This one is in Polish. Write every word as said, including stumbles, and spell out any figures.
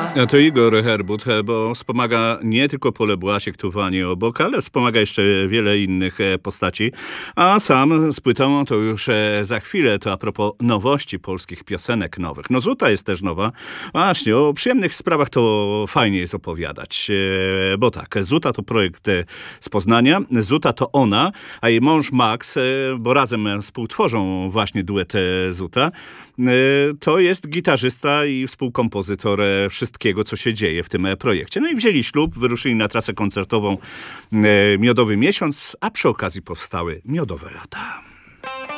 A to Igor Herbut, bo wspomaga nie tylko Pole Błasiek, tu w Ani obok, ale wspomaga jeszcze wiele innych e, postaci. A sam z płytą to już e, za chwilę, to a propos nowości polskich piosenek nowych. No Zuta jest też nowa. Właśnie, o przyjemnych sprawach to fajnie jest opowiadać. E, bo tak, Zuta to projekt e, z Poznania. Zuta to ona, a jej mąż Max, e, bo razem współtworzą właśnie duet e, Zuta. E, to jest gitarzysta i współkompozytor e, wszystkiego, co się dzieje w tym e, projekcie. No i wzięli ślub, wyruszyli na trasę koncertową e, Miodowy Miesiąc, a przy okazji powstały Miodowe Lata.